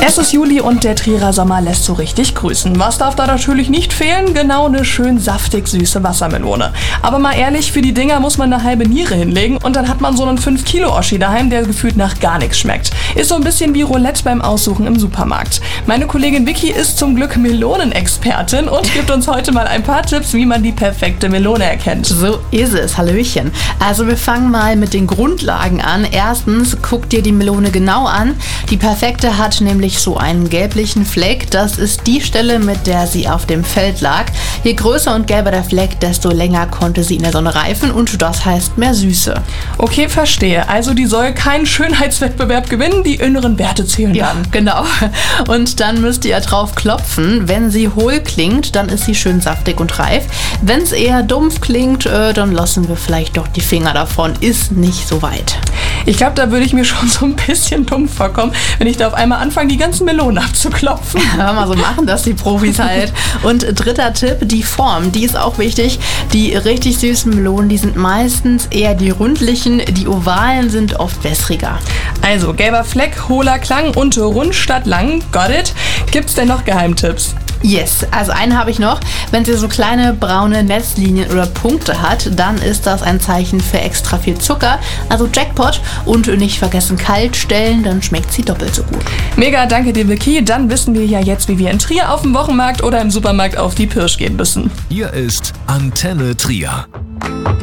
Es ist Juli und der Trierer Sommer lässt so richtig grüßen. Was darf da natürlich nicht fehlen? Genau eine schön saftig süße Wassermelone. Aber mal ehrlich, für die Dinger muss man eine halbe Niere hinlegen und dann hat man so einen 5-Kilo-Oschi daheim, der gefühlt nach gar nichts schmeckt. Ist so ein bisschen wie Roulette beim Aussuchen im Supermarkt. Meine Kollegin Vicky ist zum Glück Melonenexpertin und gibt uns heute mal ein paar Tipps, wie man die perfekte Melone erkennt. So ist es, Hallöchen. Also wir fangen mal mit den Grundlagen an. Erstens, guck dir die Melone genau an. Die perfekte hat nämlich so einen gelblichen Fleck. Das ist die Stelle, mit der sie auf dem Feld lag. Je größer und gelber der Fleck, desto länger konnte sie in der Sonne reifen und das heißt mehr Süße. Okay, verstehe. Also die soll keinen Schönheitswettbewerb gewinnen, die inneren Werte zählen Ja, dann. genau. Und dann müsst ihr drauf klopfen. Wenn sie hohl klingt, dann ist sie schön saftig und reif. Wenn es eher dumpf klingt, dann lassen wir vielleicht doch die Finger davon. Ist nicht so weit. Ich glaube, da würde ich mir schon so ein bisschen dumm vorkommen, wenn ich da auf einmal anfange, die ganzen Melonen abzuklopfen. Hör mal, so machen das die Profis halt. Und dritter Tipp, die Form, die ist auch wichtig. Die richtig süßen Melonen, die sind meistens eher die rundlichen, die ovalen sind oft wässriger. Also, gelber Fleck, hohler Klang und rund statt lang. Got it? Gibt's denn noch Geheimtipps? Yes, also einen habe ich noch. Wenn sie so kleine braune Netzlinien oder Punkte hat, dann ist das ein Zeichen für extra viel Zucker. Also Jackpot und nicht vergessen kalt stellen, dann schmeckt sie doppelt so gut. Mega, danke dir, Vicky. Dann wissen wir ja jetzt, wie wir in Trier auf dem Wochenmarkt oder im Supermarkt auf die Pirsch gehen müssen. Hier ist Antenne Trier.